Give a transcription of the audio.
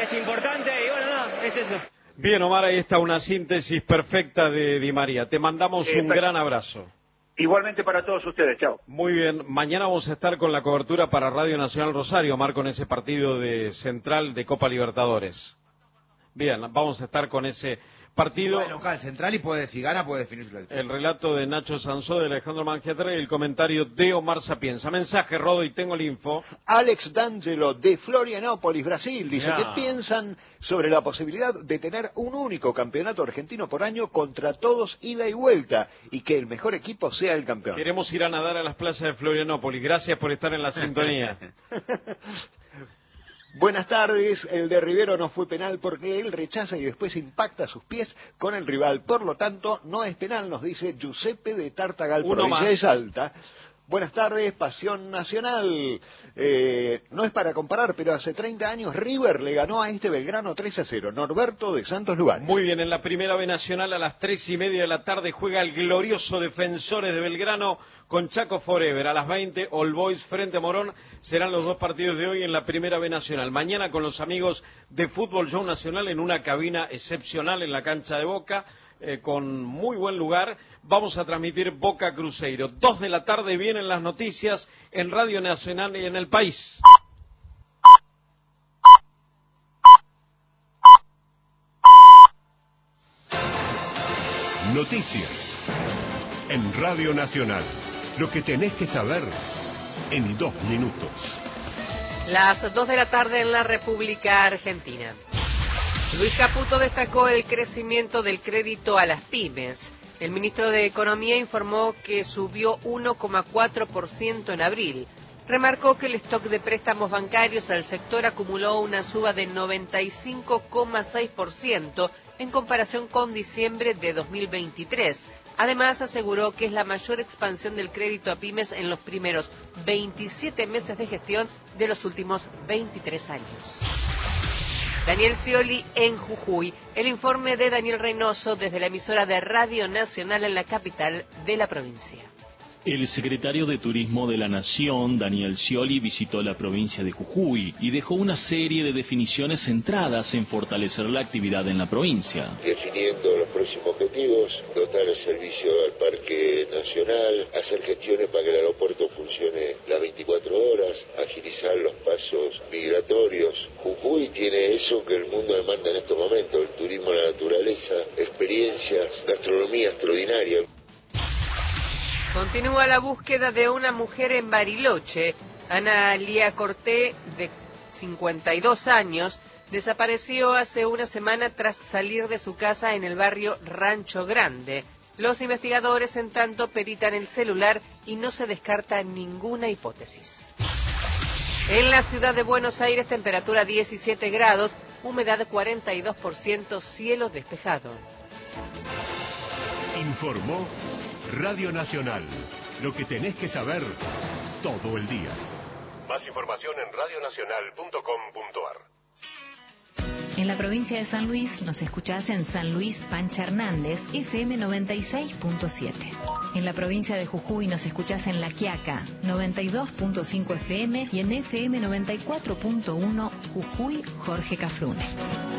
es importante y bueno, no, es eso. Bien, Omar, ahí está una síntesis perfecta de Di María. Te mandamos un gran abrazo. Igualmente para todos ustedes, chao. Muy bien, mañana vamos a estar con la cobertura para Radio Nacional Rosario, Omar, con ese partido de Central de Copa Libertadores. Bien, vamos a estar con ese partido. De local Central, y si gana puede definir el relato de Nacho Sansó, de Alejandro Mangiatre, y el comentario de Omar Sapienza. Mensaje, Rodo, y tengo el info. Alex D'Angelo, de Florianópolis, Brasil, dice: ¿qué piensan sobre la posibilidad de tener un único campeonato argentino por año contra todos, ida y vuelta, y que el mejor equipo sea el campeón? Queremos ir a nadar a las playas de Florianópolis. Gracias por estar en la sintonía. Buenas tardes, el de Rivero no fue penal porque él rechaza y después impacta sus pies con el rival. Por lo tanto, no es penal, nos dice Giuseppe de Tartagal, provincia de Salta. Buenas tardes, Pasión Nacional. No es para comparar, pero hace 30 años River le ganó a este Belgrano 3-0. Norberto de Santos Lugares. Muy bien, en la Primera B Nacional a las 3:30 de la tarde juega el glorioso Defensores de Belgrano con Chaco Forever. A las 20, All Boys frente a Morón. Serán los dos partidos de hoy en la Primera B Nacional. Mañana con los amigos de Fútbol Show Nacional en una cabina excepcional en la cancha de Boca. Con muy buen lugar, vamos a transmitir Boca Cruzeiro. 2 de la tarde vienen las noticias en Radio Nacional y en El País. Noticias en Radio Nacional. Lo que tenés que saber en 2 minutos. Las 2 de la tarde en la República Argentina. Luis Caputo destacó el crecimiento del crédito a las pymes. El ministro de Economía informó que subió 1,4% en abril. Remarcó que el stock de préstamos bancarios al sector acumuló una suba de 95,6% en comparación con diciembre de 2023. Además, aseguró que es la mayor expansión del crédito a pymes en los primeros 27 meses de gestión de los últimos 23 años. Daniel Scioli en Jujuy. El informe de Daniel Reynoso desde la emisora de Radio Nacional en la capital de la provincia. El secretario de Turismo de la Nación, Daniel Scioli, visitó la provincia de Jujuy y dejó una serie de definiciones centradas en fortalecer la actividad en la provincia. Definiendo los próximos objetivos, dotar el servicio al Parque Nacional, hacer gestiones para que el aeropuerto funcione las 24 horas, agilizar los pasos migratorios. Jujuy tiene eso que el mundo demanda en estos momentos: el turismo, la naturaleza, experiencias, gastronomía extraordinaria. Continúa la búsqueda de una mujer en Bariloche. Ana Lía Corté, de 52 años, desapareció hace una semana tras salir de su casa en el barrio Rancho Grande. Los investigadores, en tanto, peritan el celular y no se descarta ninguna hipótesis. En la ciudad de Buenos Aires, temperatura 17 grados, humedad 42%, cielo despejado. Informó Radio Nacional. Lo que tenés que saber todo el día. Más información en radionacional.com.ar. En la provincia de San Luis nos escuchás en San Luis Pancha Hernández, FM 96.7. En la provincia de Jujuy nos escuchás en La Quiaca, 92.5 FM y en FM 94.1 Jujuy Jorge Cafrune.